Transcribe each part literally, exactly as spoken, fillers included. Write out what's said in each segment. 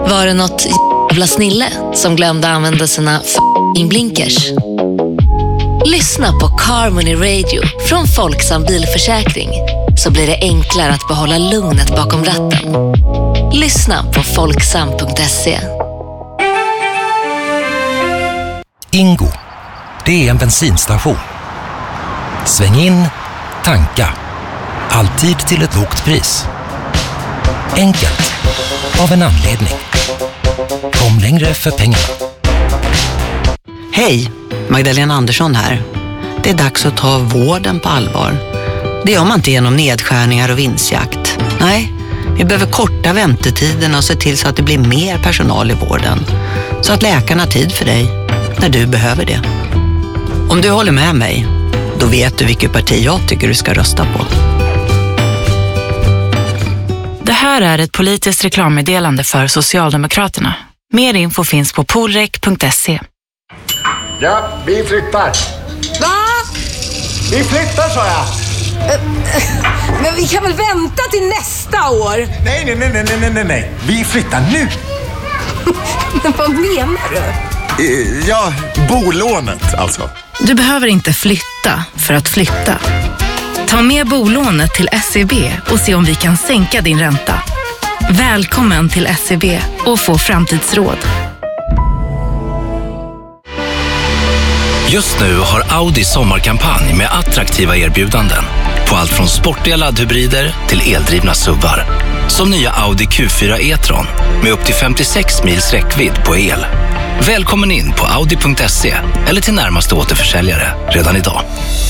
Var det något jävla snille som glömde använda sina f***ing blinkers? Lyssna på Carmoney Radio från Folksam Bilförsäkring, så blir det enklare att behålla lugnet bakom ratten. Lyssna på folksam punkt se. Ingo, det är en bensinstation. Sväng in, tanka. Alltid till ett lågt pris. Enkelt, av en anledning. Kom längre för pengarna. Hej, Magdalena Andersson här. Det är dags att ta vården på allvar. Det gör man inte genom nedskärningar och vinstjakt. Nej, vi behöver korta väntetiderna och se till så att det blir mer personal i vården. Så att läkarna har tid för dig när du behöver det. Om du håller med mig, då vet du vilket parti jag tycker du ska rösta på. Det här är ett politiskt reklammeddelande för Socialdemokraterna. Mer info finns på polrek punkt se. Ja, vi flyttar. Va? Vi flyttar, sa jag. Men vi kan väl vänta till nästa år? Nej, nej, nej, nej, nej, nej, nej. Vi flyttar nu. Men vad menar du? Ja, bolånet alltså. Du behöver inte flytta för att flytta. Ta med bolånet till S E B och se om vi kan sänka din ränta. Välkommen till S E B och få framtidsråd. Just nu har Audi sommarkampanj med attraktiva erbjudanden på allt från sportiga laddhybrider till eldrivna subbar. Som nya Audi Q fyra e-tron med upp till femtiosex mils räckvidd på el. Välkommen in på audi punkt se eller till närmaste återförsäljare redan idag.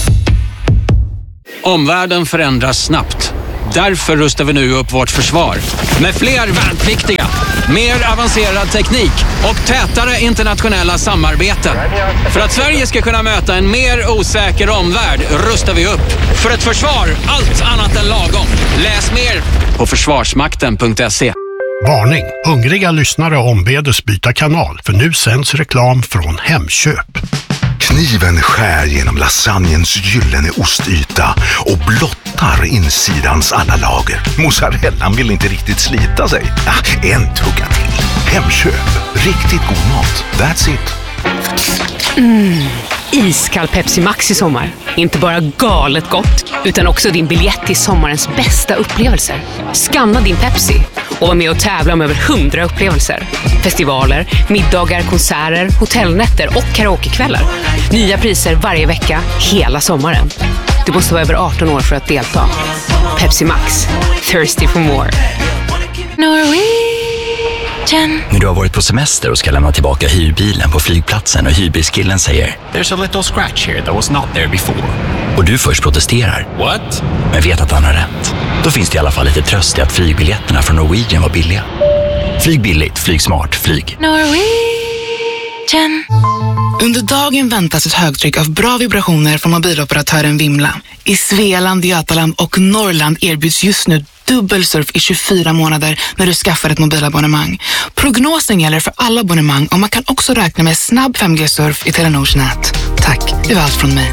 Omvärlden förändras snabbt. Därför rustar vi nu upp vårt försvar med fler värnpliktiga, mer avancerad teknik och tätare internationella samarbeten. För att Sverige ska kunna möta en mer osäker omvärld rustar vi upp. För ett försvar, allt annat än lagom. Läs mer på försvarsmakten punkt se. Varning! Hungriga lyssnare ombedes byta kanal, för nu sänds reklam från Hemköp. Kniven skär genom lasagnens gyllene ostyta och blottar insidans alla lager. Mozzarellan vill inte riktigt slita sig. Ah, en tugga till. Hemköp. Riktigt god mat. That's it. Mm. Iskall Pepsi Max i sommar. Inte bara galet gott, utan också din biljett till sommarens bästa upplevelser. Scanna din Pepsi och var med och tävla om över hundra upplevelser. Festivaler, middagar, konserter, hotellnätter och karaokekvällar. Nya priser varje vecka, hela sommaren. Du måste vara över arton år för att delta. Pepsi Max. Thirsty for more. Norwegian. När du har varit på semester och ska lämna tillbaka hyrbilen på flygplatsen och hyrbilskillen säger There's a little scratch here that was not there before. Och du först protesterar. What? Men vet att han har rätt. Då finns det i alla fall lite tröst i att flygbiljetterna från Norwegian var billiga. Flyg billigt, flyg smart, flyg. Norwegian. Under dagen väntas ett högtryck av bra vibrationer från mobiloperatören Vimla. I Svealand, Götaland och Norrland erbjuds just nu dubbelsurf i tjugofyra månader när du skaffar ett mobilabonnemang. Prognosen gäller för alla abonnemang och man kan också räkna med snabb fem G-surf i Telenors nät. Tack, det var allt från mig.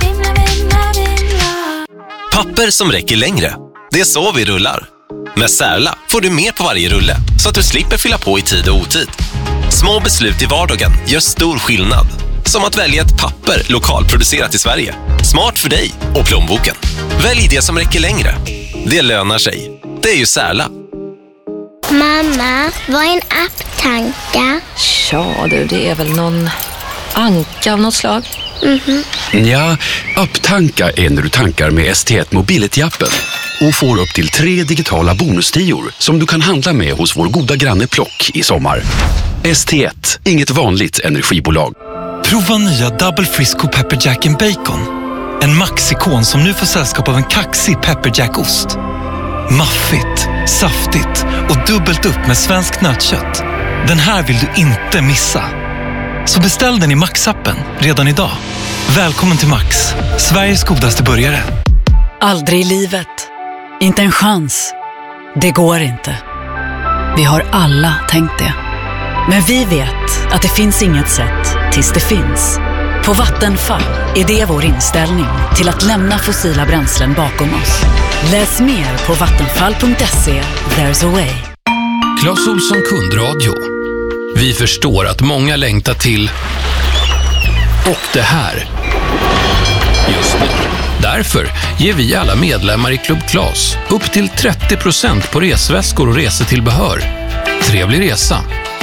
Papper som räcker längre. Det är så vi rullar. Med Särla får du mer på varje rulle så att du slipper fylla på i tid och otid. Små beslut i vardagen gör stor skillnad. Som att välja ett papper lokalproducerat i Sverige. Smart för dig och plånboken. Välj det som räcker längre. Det lönar sig. Det är ju Särla. Mamma, vad är en apptanka? Ja du, det är väl någon anka av något slag. Mhm. Ja, apptanka är när du tankar med S T ett Mobility-appen och får upp till tre digitala bonustior som du kan handla med hos vår goda granne Plock i sommar. S T ett, inget vanligt energibolag. Prova nya Double Frisco Pepper Jack and Bacon. En maxikon som nu får sällskap av en kaxig Pepper Jack-ost. Maffigt, saftigt och dubbelt upp med svensk nötkött. Den här vill du inte missa. Så beställ den i Max-appen redan idag. Välkommen till Max, Sveriges godaste burgare. Aldrig i livet. Inte en chans. Det går inte. Vi har alla tänkt det. Men vi vet att det finns inget sätt tills det finns. På Vattenfall är det vår inställning till att lämna fossila bränslen bakom oss. Läs mer på vattenfall punkt se. There's a way. Clas Ohlson kundradio. Vi förstår att många längtar till och det här just nu. Därför ger vi alla medlemmar i Club Claes upp till trettio procent på resväskor och resetillbehör. Trevlig resa!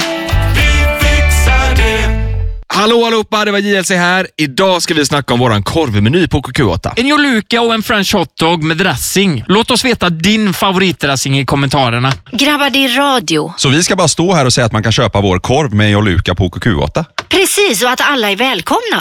Hallå allihopa, det var J L C här. Idag ska vi snacka om våran korvmeny på K Q åtta. En joluka och en french hotdog med dressing. Låt oss veta din favoritdressing i kommentarerna. Grabbar, det är radio. Så vi ska bara stå här och säga att man kan köpa vår korv med joluka på K Q åtta. Precis, och att alla är välkomna.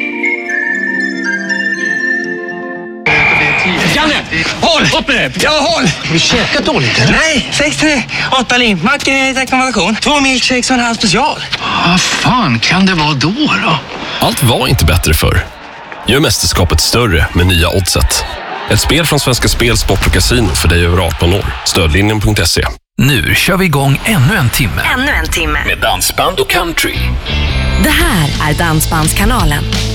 Janne, håll! Upp med det! Ja, håll! Har du käkat dåligt eller? Nej, sex tre, åtta limpmackor i rekommendation. Två milkshakes och en halv special. Vad fan kan det vara då då? Allt var inte bättre förr. Gör mästerskapet större med nya Oddset. Ett spel från Svenska Spel, Sport och Casino för dig över arton år. Stödlinjen punkt se. Nu kör vi igång ännu en timme. Ännu en timme. Med dansband och country. Det här är Dansbandskanalen.